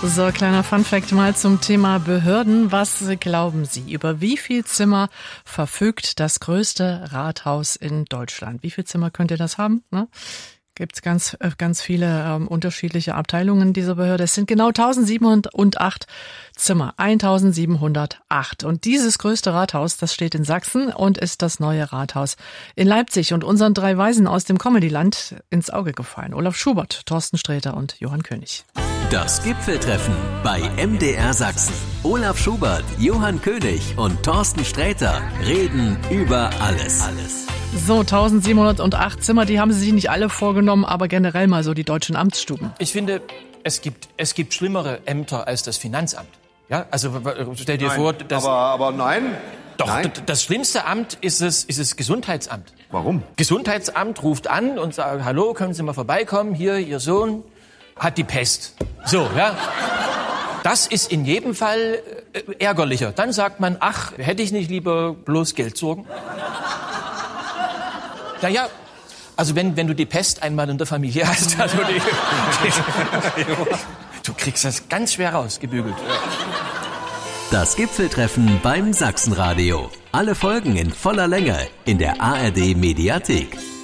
So, kleiner Funfact mal zum Thema Behörden. Was glauben Sie, über wie viel Zimmer verfügt das größte Rathaus in Deutschland? Wie viel Zimmer könnt ihr das haben? Ne? Gibt's ganz viele unterschiedliche Abteilungen dieser Behörde. Es sind genau 1708 Zimmer, 1708. Und dieses größte Rathaus, das steht in Sachsen und ist das neue Rathaus in Leipzig. Und unseren 3 Weisen aus dem Comedy-Land ins Auge gefallen. Olaf Schubert, Thorsten Sträter und Johann König. Das Gipfeltreffen bei MDR Sachsen. Olaf Schubert, Johann König und Thorsten Sträter reden über alles. So, 1708 Zimmer, die haben sie sich nicht alle vorgenommen, aber generell mal so die deutschen Amtsstuben. Ich finde, es gibt schlimmere Ämter als das Finanzamt. Ja, also stell dir vor, dass... Aber nein. Doch, nein. Das schlimmste Amt ist das Gesundheitsamt. Warum? Gesundheitsamt ruft an und sagt, hallo, können Sie mal vorbeikommen? Hier, Ihr Sohn hat die Pest. So, ja. Das ist in jedem Fall ärgerlicher. Dann sagt man, ach, hätte ich nicht lieber bloß Geldsorgen? Naja, also wenn du die Pest einmal in der Familie hast, also du kriegst das ganz schwer rausgebügelt. Das Gipfeltreffen beim Sachsenradio. Alle Folgen in voller Länge in der ARD Mediathek.